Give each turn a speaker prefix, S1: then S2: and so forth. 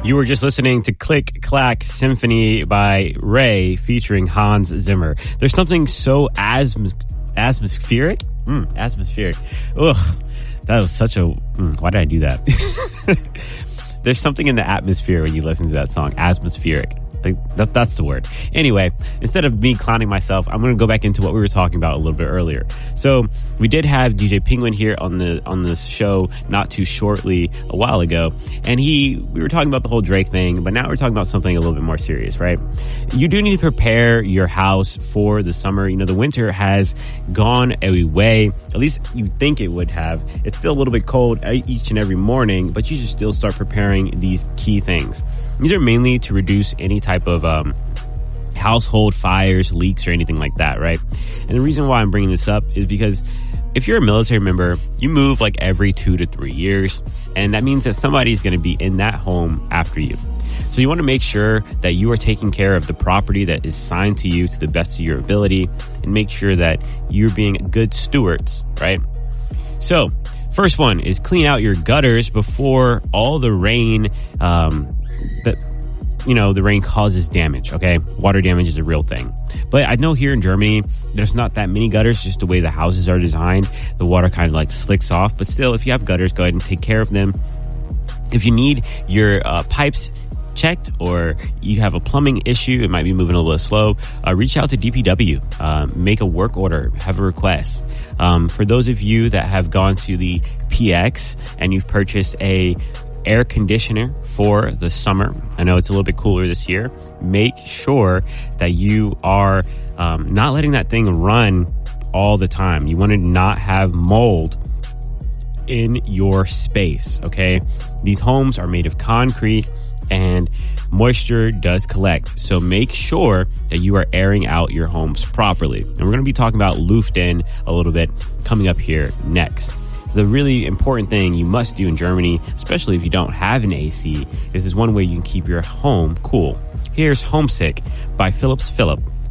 S1: You were just listening to Click Clack Symphony by Ray featuring Hans Zimmer. There's something so atmospheric. Atmospheric. Ugh, that was such a... why did I do that? There's something in the atmosphere when you listen to that song. Atmospheric. Like that's the word. Anyway, instead of me clowning myself, I'm going to go back into what we were talking about a little bit earlier. So we did have DJ Penguin here on the show not too shortly a while ago, and we were talking about the whole Drake thing, but now we're talking about something a little bit more serious, right? You do need to prepare your house for the summer. You know, the winter has gone away. At least you think it would have. It's still a little bit cold each and every morning, but you should still start preparing these key things. These are mainly to reduce any type of household fires, leaks, or anything like that, right? And the reason why I'm bringing this up is because if you're a military member, you move like every 2 to 3 years, and that means that somebody is going to be in that home after you. So you want to make sure that you are taking care of the property that is signed to you to the best of your ability, and make sure that you're being good stewards, right? So first one is clean out your gutters before all the rain the rain causes damage, okay? Water damage is a real thing. But I know here in Germany, there's not that many gutters, just the way the houses are designed. The water kind of like slicks off. But still, if you have gutters, go ahead and take care of them. If you need your pipes checked or you have a plumbing issue, it might be moving a little slow, reach out to DPW, make a work order, have a request. For those of you that have gone to the PX and you've purchased a air conditioner for the summer, I know it's a little bit cooler this year, make sure that you are not letting that thing run all the time. You want to not have mold in your space, okay? These homes are made of concrete and moisture does collect. So make sure that you are airing out your homes properly. And we're going to be talking about Lüften a little bit coming up here next. The really important thing you must do in Germany, especially if you don't have an AC, is there's one way you can keep your home cool. Here's Homesick by Phillips Phillip